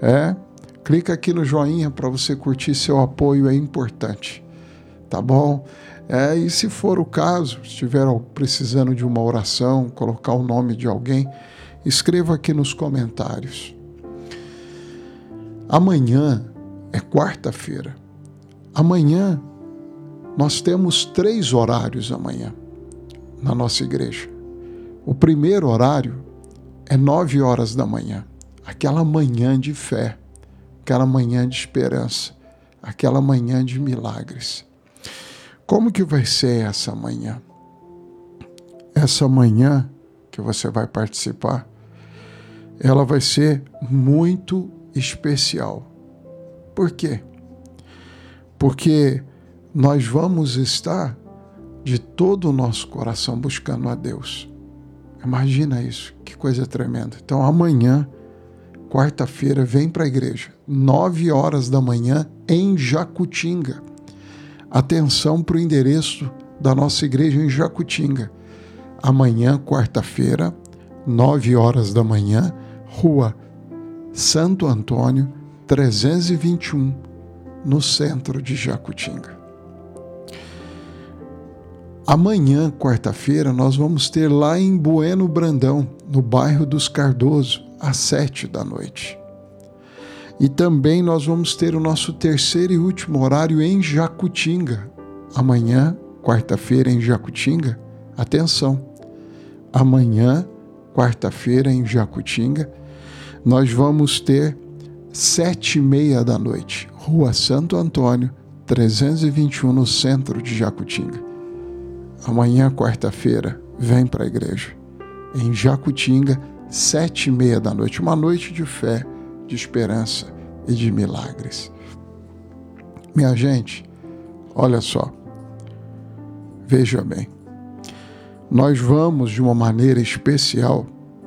Clica aqui no joinha para você curtir, seu apoio é importante, tá bom? E se for o caso, se estiver precisando de uma oração, colocar o nome de alguém, escreva aqui nos comentários. Amanhã é quarta-feira. Amanhã nós temos 3 horários amanhã na nossa igreja. O primeiro horário é 9 horas da manhã, aquela manhã de fé, aquela manhã de esperança, aquela manhã de milagres. Como que vai ser essa manhã? Essa manhã que você vai participar, ela vai ser muito especial. Por quê? Porque nós vamos estar de todo o nosso coração buscando a Deus. Imagina isso, que coisa tremenda. Então amanhã, quarta-feira, vem para a igreja, 9 horas da manhã em Jacutinga. Atenção para o endereço da nossa igreja em Jacutinga. Amanhã, quarta-feira, 9 horas da manhã, Rua Santo Antônio, 321, no centro de Jacutinga. Amanhã, quarta-feira, nós vamos ter lá em Bueno Brandão, no bairro dos Cardoso, às 7 da noite. E também nós vamos ter o nosso terceiro e último horário em Jacutinga. Amanhã, quarta-feira, em Jacutinga, atenção, amanhã, quarta-feira, em Jacutinga, nós vamos ter 7h30 da noite, Rua Santo Antônio, 321, no centro de Jacutinga. Amanhã, quarta-feira, vem para a igreja, em Jacutinga, 7h30 da noite, uma noite de fé, de esperança e de milagres. Minha gente, olha só, veja bem, nós vamos de uma maneira especial,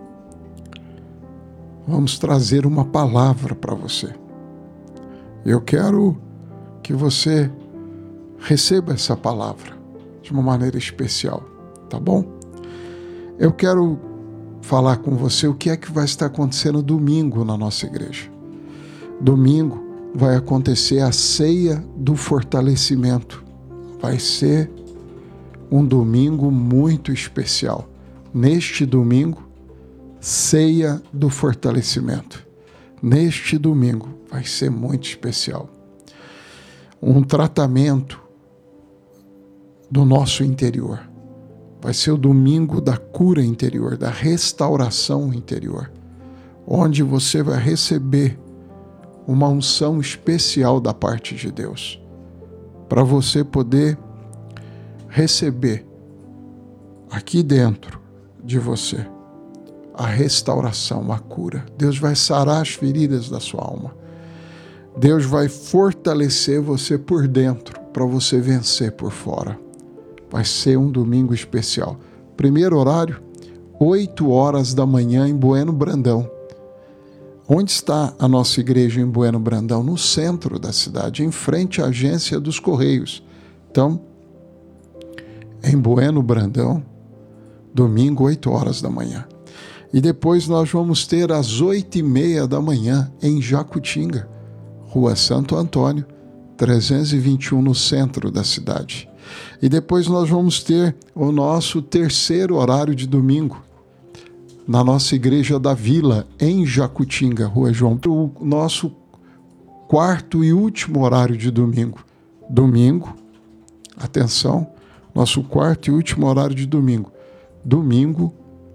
vamos trazer uma palavra para você. Eu quero que você receba essa palavra de uma maneira especial, tá bom? Eu quero falar com você o que é que vai estar acontecendo domingo na nossa igreja. Domingo vai acontecer a ceia do fortalecimento. Vai ser um domingo muito especial. Neste domingo, ceia do fortalecimento. Neste domingo vai ser muito especial. Um tratamento do nosso interior. Vai ser o domingo da cura interior, da restauração interior, onde você vai receber uma unção especial da parte de Deus, para você poder receber aqui dentro de você a restauração, a cura. Deus vai sarar as feridas da sua alma. Deus vai fortalecer você por dentro, para você vencer por fora. Vai ser um domingo especial. Primeiro horário, 8 horas da manhã em Bueno Brandão. Onde está a nossa igreja em Bueno Brandão? No centro da cidade, em frente à agência dos Correios. Então, em Bueno Brandão, domingo, 8 horas da manhã. E depois nós vamos ter às 8h30 da manhã em Jacutinga, Rua Santo Antônio, 321, no centro da cidade. E depois nós vamos ter o nosso terceiro horário de domingo, na nossa igreja da Vila, em Jacutinga, Rua João. O nosso quarto e último horário de domingo. Domingo, atenção, nosso quarto e último horário de domingo. Domingo,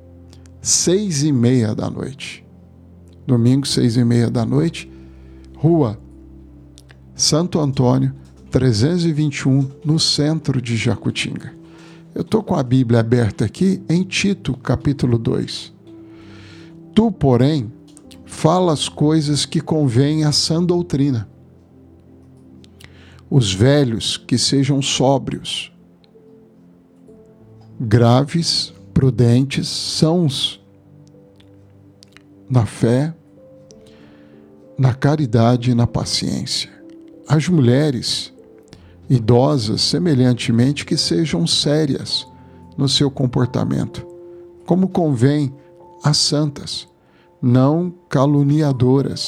6h30 da noite. Domingo, 6h30 da noite, Rua Santo Antônio, 321, no centro de Jacutinga. Eu estou com a Bíblia aberta aqui em Tito, capítulo 2. Tu, porém, falas coisas que convêm à sã doutrina. Os velhos que sejam sóbrios, graves, prudentes, sãos na fé, na caridade e na paciência. As mulheres idosas, semelhantemente, que sejam sérias no seu comportamento, como convém às santas, não caluniadoras,